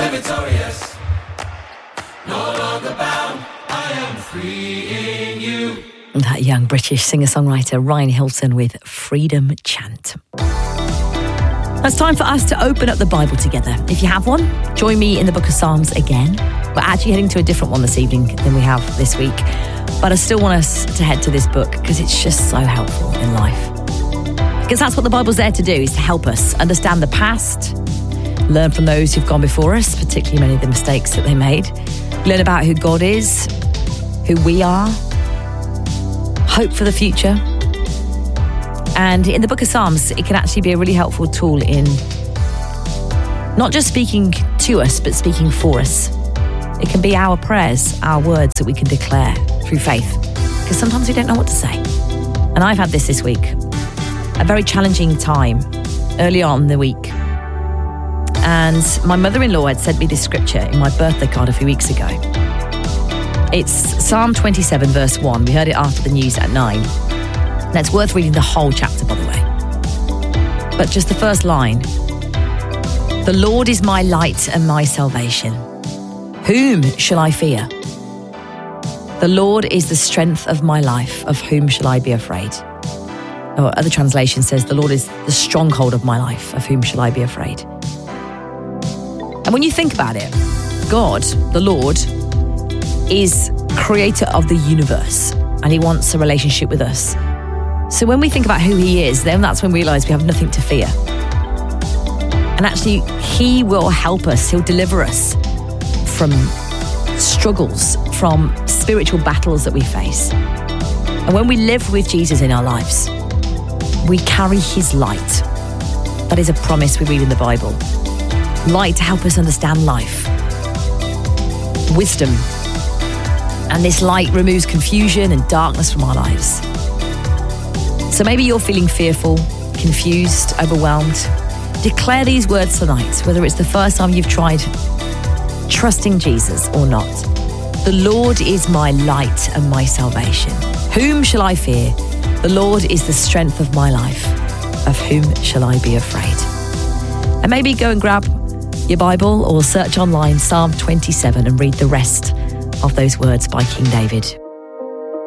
We're victorious. No longer bound. I am free in you. That young British singer-songwriter Ryan Hilton with Freedom Chant. It's time for us to open up the Bible together. If you have one, join me in the book of Psalms again. We're actually heading to a different one this evening than we have this week. But I still want us to head to this book because it's just so helpful in life. Because that's what the Bible's there to do, is to help us understand the past, learn from those who've gone before us, particularly many of the mistakes that they made, learn about who God is, who we are, hope for the future. And in the book of Psalms, it can actually be a really helpful tool in not just speaking to us, but speaking for us. It can be our prayers, our words that we can declare through faith, because sometimes we don't know what to say. And I've had this week, a very challenging time early on in the week. And my mother-in-law had sent me this scripture in my birthday card a few weeks ago. It's Psalm 27, verse 1. We heard it after the news at 9. And it's worth reading the whole chapter, by the way. But just the first line. The Lord is my light and my salvation. Whom shall I fear? The Lord is the strength of my life. Of whom shall I be afraid? Or other translation says, the Lord is the stronghold of my life. Of whom shall I be afraid? And when you think about it, God, the Lord, is creator of the universe, and he wants a relationship with us. So when we think about who he is, then that's when we realise we have nothing to fear. And actually, he will help us. He'll deliver us from struggles, from spiritual battles that we face. And when we live with Jesus in our lives, we carry his light. That is a promise we read in the Bible. Light to help us understand life. Wisdom. And this light removes confusion and darkness from our lives. So maybe you're feeling fearful, confused, overwhelmed. Declare these words tonight, whether it's the first time you've tried trusting Jesus or not. The Lord is my light and my salvation. Whom shall I fear? The Lord is the strength of my life. Of whom shall I be afraid? And maybe go and grab your Bible or search online Psalm 27 and read the rest of those words by King David.